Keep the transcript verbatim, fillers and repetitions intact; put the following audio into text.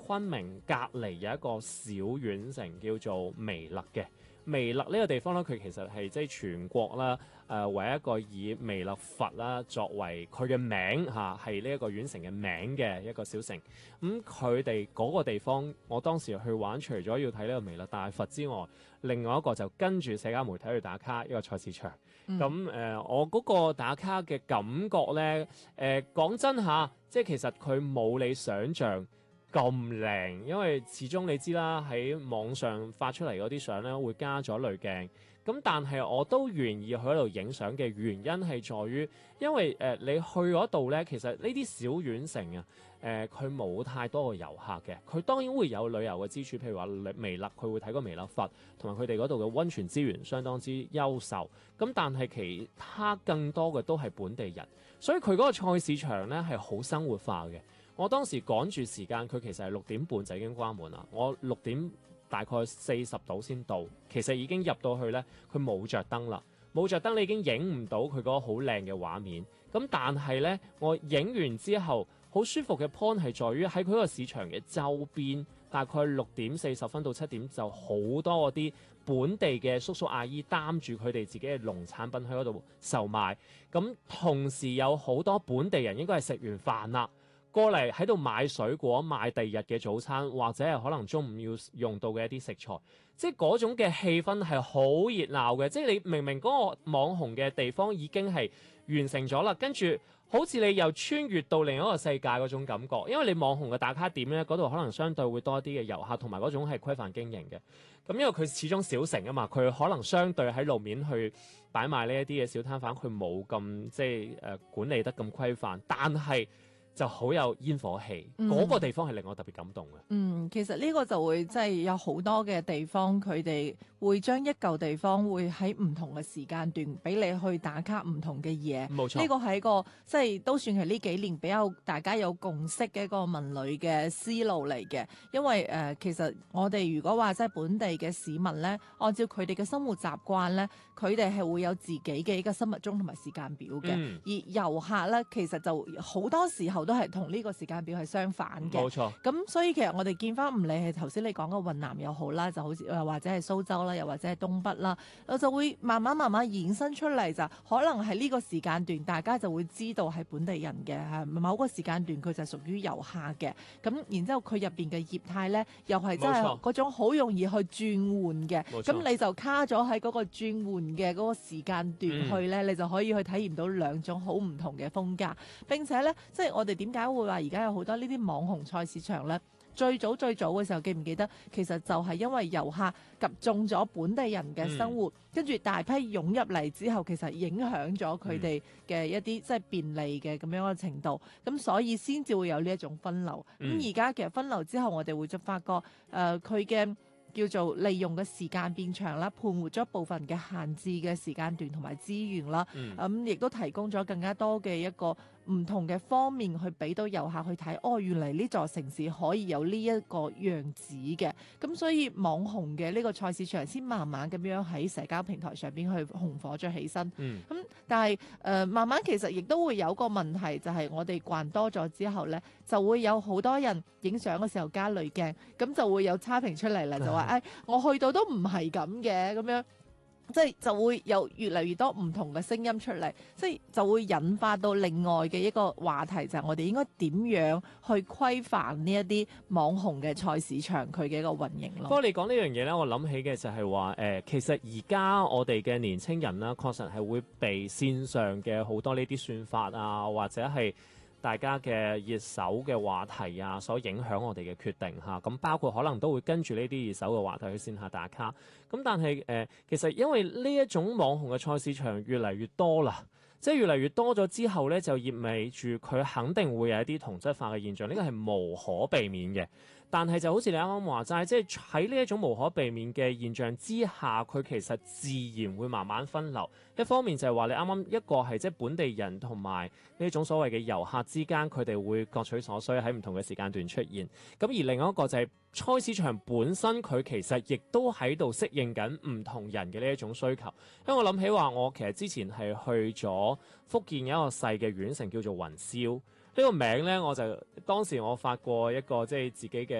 昆明隔離有一個小縣城叫做彌勒嘅。彌勒呢個地方咧，佢其實係即係全國啦，誒、呃、為一個以彌勒佛啦作為佢嘅名嚇，係呢一個縣城嘅名嘅一個小城。咁佢哋嗰個地方，我當時去玩，除咗要睇呢個彌勒大佛之外，另外一個就跟住社交媒體去打卡一個菜市場。咁誒、嗯呃，我嗰個打卡嘅感覺咧，誒、呃、講真嚇，即係其實佢冇你想象咁靚，因為始終你知啦，喺網上發出嚟嗰啲相咧會加咗濾鏡，咁但係我都願意去嗰度影相嘅原因係在於，因為誒、呃、你去嗰度咧，其實呢啲小縣城啊，誒佢冇太多嘅遊客嘅，佢當然會有旅遊嘅支柱，譬如話彌勒，佢會睇個彌勒佛，同埋佢哋嗰度嘅溫泉資源相當之優秀，咁但係其他更多嘅都係本地人，所以佢嗰個菜市場咧係好生活化嘅。我當時趕住時間，佢其實係六點半就已經關門啦。我六點大概四十度先到，其實已經入到去呢，佢冇着燈啦，冇着燈你已經影唔到佢嗰個好靚嘅畫面。咁但係呢，我影完之後，好舒服嘅 point 係在於喺佢個市場嘅周邊，大概六點四十分到七點就好多嗰啲本地嘅叔叔阿姨擔住佢哋自己嘅農產品喺嗰度售賣。咁同時有好多本地人應該係食完飯啦，過嚟喺度買水果，買第二日嘅早餐，或者係可能中午要用到嘅一啲食材，即係嗰種嘅氣氛係好熱鬧嘅。即係你明明嗰個網紅嘅地方已經係完成咗啦，跟住好似你又穿越到另一個世界嗰種感覺。因為你網紅嘅打卡點咧，嗰度可能相對會多啲嘅遊客，同埋嗰種係規範經營嘅。咁因為佢始終小城啊嘛，佢可能相對喺路面去擺賣呢一啲嘅小攤販，佢冇咁即係誒、呃、管理得咁規範，但係就好有煙火氣，嗰、嗯、嗰個地方係令我特別感動嘅。 嗯，其實呢個就會即係有好多嘅地方，佢哋會將一嚿地方會喺唔同嘅時間段俾你去打卡唔同嘅嘢。 冇錯， 呢個係一個即係都算係呢幾年比較大家有共識嘅一個文旅嘅思路嚟嘅。因為誒、呃，其實我哋如果話即係本地嘅市民咧，按照佢哋嘅生活習慣咧，佢哋係會有自己嘅一個生物鐘同埋時間表嘅。嗯、而遊客咧，其實就好多時候都係同呢個時間表係相反嘅。 冇錯。 咁所以其實我哋見翻唔理係頭先你講嘅雲南又好啦，就好似或者係蘇州啦，又或者係東北啦，我就會慢慢慢慢衍生出嚟，就可能係呢個時間段大家就會知道係本地人嘅，係某個時間段佢就係屬於遊客嘅。咁然之後佢入邊嘅業態咧，又係真係嗰種好容易去轉換嘅。咁你就卡咗喺嗰個轉換嘅嗰個時間段去咧，嗯、你就可以去體驗到兩種好唔同嘅風格。並且咧，即係我哋點解會話而家有好多呢啲網紅菜市場咧？最早最早嘅時候記唔記得？其實就係因為遊客及中咗本地人嘅生活，跟住、嗯、大批湧入嚟之後，其實影響咗佢哋嘅一啲即係便利嘅咁樣嘅程度，咁所以先至會有呢一種分流。咁而家其實分流之後，我哋會就發覺誒佢嘅叫做利用嘅時間變長啦，盤活咗部分嘅閒置嘅時間段同埋資源啦，咁亦、嗯嗯、都提供咗更加多嘅一個唔同嘅方面去俾到遊客去睇，哦，原嚟呢座城市可以有呢一個樣子嘅，咁所以網紅嘅呢個菜市場先慢慢咁樣喺社交平台上邊去紅火咗起身。咁、嗯嗯、但係誒、呃、慢慢其實亦都會有個問題，就係、是、我哋慣多咗之後呢，就會有好多人影相嘅時候加濾鏡，咁就會有差評出嚟啦，就話誒、哎、我去到都唔係咁嘅咁樣。即係就會有越嚟越多唔同嘅聲音出嚟，即係就會引發到另外嘅一個話題，就係、是、我哋應該點樣去規範呢一啲網紅嘅菜市場佢嘅一個運營咯。不過你講呢樣嘢咧，我諗起嘅就係話誒，其實而家我哋嘅年青人啦，確實係會被線上嘅好多呢啲算法啊，或者係大家嘅熱搜嘅話題啊，所影響我哋嘅決定嚇，咁包括可能都會跟住呢啲熱搜嘅話題去線下打卡，咁但係誒、呃，其實因為呢一種網紅嘅菜市場越嚟越多啦，即係越嚟越多咗之後咧，就意味住佢肯定會有一啲同質化嘅現象，呢個係無可避免嘅。但係就好似你啱啱話齋，即係喺呢一種無可避免嘅現象之下，佢其實自然會慢慢分流。一方面就係話你啱啱一個係即係本地人同埋呢種所謂嘅遊客之間，佢哋會各取所需喺唔同嘅時間段出現。咁而另外一個就係菜市場本身，佢其實亦都喺度適應緊唔同人嘅呢一種需求。因為我諗起話，我其實之前係去咗福建一個細嘅縣城叫做雲霄，呢個名呢，我就當時我發過一個即係自己嘅